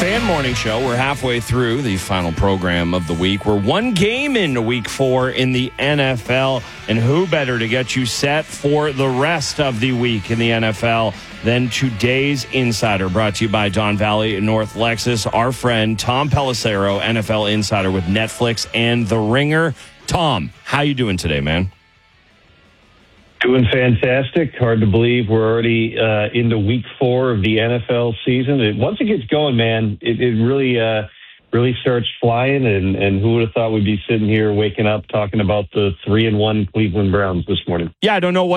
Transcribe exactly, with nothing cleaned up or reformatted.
Fan Morning Show. We're halfway through the final program of the week. We're one game into week four in the N F L. And who better to get you set for the rest of the week in the N F L than today's Insider, brought to you by Don Valley and North Lexus. Our friend Tom Pelissero, N F L Insider with Netflix and The Ringer. Tom, how you doing today, man? Doing fantastic. Hard to believe we're already uh, into week four of the N F L season. It, once it gets going, man, it, it really uh, really starts flying. And, and who would have thought we'd be sitting here waking up talking about the three and one Cleveland Browns this morning? Yeah, I don't know what